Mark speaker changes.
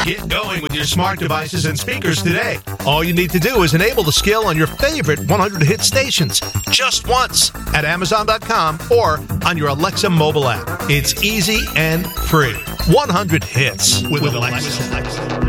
Speaker 1: Get going with your smart devices and speakers today. All you need to do is enable the skill on your favorite 100-hit stations just once at Amazon.com or on your Alexa mobile app. It's easy and free. 100 hits with Alexa.